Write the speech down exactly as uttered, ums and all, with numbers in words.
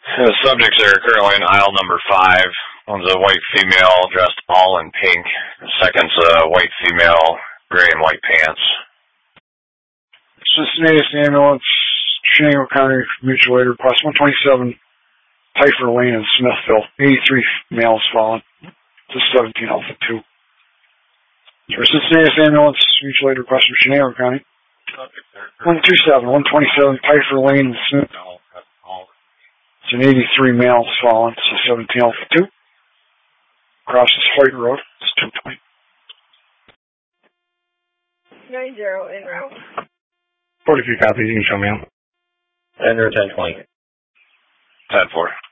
The subjects are currently in aisle number five. One's a white female dressed all in pink. The second's a white female, gray and white pants. Cincinnati Ambulance, Shenango County Mutual Aid request one twenty-seven Pfeiffer Lane in Smithville. eighty-three males fallen to seventeen Alpha two. For Cincinnati Ambulance, Mutual Aid request from Shenango County. one two seven, one twenty-seven Pfeiffer Lane in Smithville. It's an eighty-three males fallen to seventeen Alpha two. Crosses Hoyt Road. It's two twenty. nine zero en route. forty-three copies, you can show me out. Enter ten twenty. ten four.